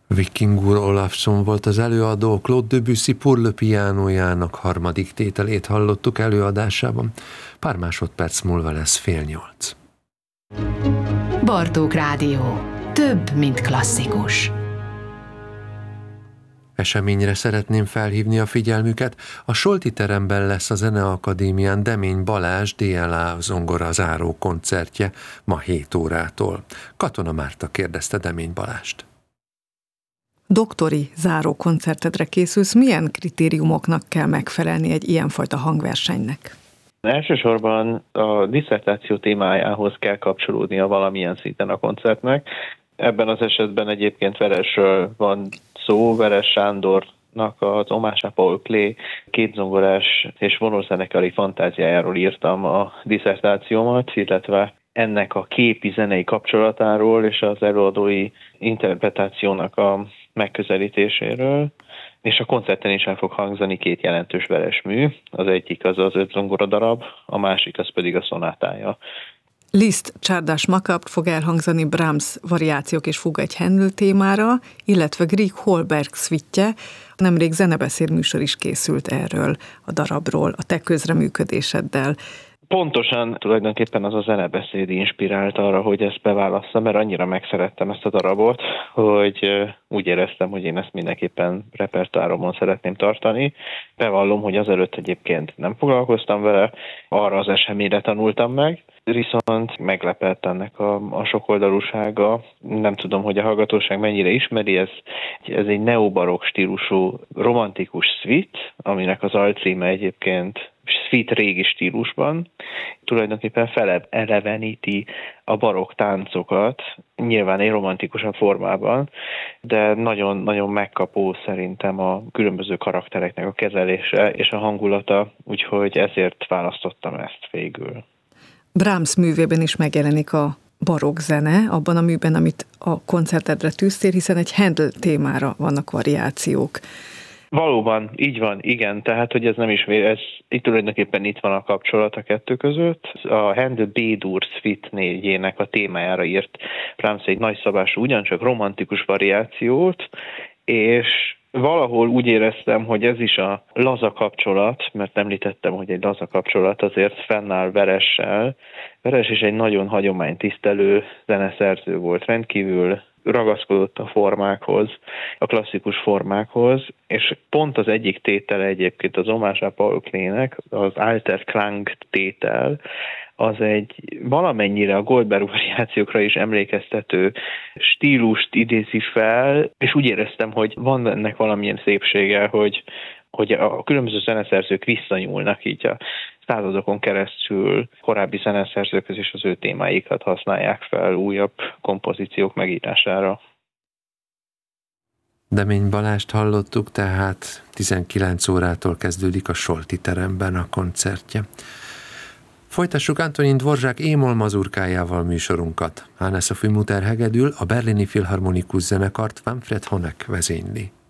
Viking úr Olafsson volt az előadó, Claude Debussy Pour le pianojának harmadik tételét hallottuk előadásában. Pár másodperc múlva lesz 7:30. Bartók Rádió. Több, mint klasszikus. Eseményre szeretném felhívni a figyelmüket. A Solti teremben lesz a Zeneakadémián Demény Balázs DLA zongora záró koncertje ma 7 órától. Katona Márta kérdezte Demény Balást. Doktori záró koncertedre készülsz, milyen kritériumoknak kell megfelelni egy ilyenfajta hangversenynek? Elsősorban a disszertáció témájához kell kapcsolódnia valamilyen szinten a koncertnek. Ebben az esetben egyébként Veresről van szó, Veres Sándornak az Omásá Paul Klee kétzongorás és vonózenekari fantáziájáról írtam a disszertációmat, illetve ennek a képi zenei kapcsolatáról és az előadói interpretációnak a megközelítéséről, és a koncerten is el fog hangzani 2 jelentős Veres mű, az egyik az az 5 zongoradarab, a másik az pedig a szonátája. Liszt Csárdás Makabt fog elhangzani Brahms variációk és fuga egy Händel témára, illetve Grieg Holberg szvittje. Nemrég zenebeszéd műsor is készült erről a darabról, a te közreműködéseddel. Pontosan tulajdonképpen az a zenebeszéd inspirált arra, hogy ezt beválasszam, mert annyira megszerettem ezt a darabot, hogy úgy éreztem, hogy én ezt mindenképpen repertoáromon szeretném tartani. Bevallom, hogy azelőtt egyébként nem foglalkoztam vele, arra az eseményre tanultam meg, viszont meglepett ennek a sokoldalúsága. Nem tudom, hogy a hallgatóság mennyire ismeri, ez egy neobarokk stílusú romantikus suite, aminek az alcíme egyébként suite régi stílusban, tulajdonképpen feleleveníti a barokk táncokat, nyilván egy romantikusabb formában, de nagyon-nagyon megkapó szerintem a különböző karaktereknek a kezelése és a hangulata, úgyhogy ezért választottam ezt végül. Brahms művében is megjelenik a barokk zene, abban a műben, amit a koncertedre tűztél, hiszen egy Händel témára vannak variációk. Valóban, így van, igen, tehát hogy ez nem is itt tulajdonképpen itt van a kapcsolat a kettő között. A Händel B-dur Suite 4-jének a témájára írt Brahms egy nagyszabású, ugyancsak romantikus variációt, és valahol úgy éreztem, hogy ez is a laza kapcsolat, mert említettem, hogy egy laza kapcsolat azért fennáll Veressel. Veres is egy nagyon hagyománytisztelő zeneszerző volt, rendkívül ragaszkodott a formákhoz, a klasszikus formákhoz, és pont az egyik tétele egyébként az Omásá Paul Klee-nek, az Alter Klang tétel, az egy valamennyire a Goldberg variációkra is emlékeztető stílust idézi fel, és úgy éreztem, hogy van ennek valamilyen szépsége, hogy a különböző zeneszerzők visszanyúlnak így a századokon keresztül korábbi zeneszerzőköz is az ő témáikat használják fel újabb kompozíciók megírására. Demény Balást hallottuk, tehát 19 órától kezdődik a Solti teremben a koncertje. Folytassuk Antonin Dvorak émol mazurkájával műsorunkat. Hannes Sophie Mutter hegedül, a berlini filharmonikus zenekart Manfred Honeck vezényli.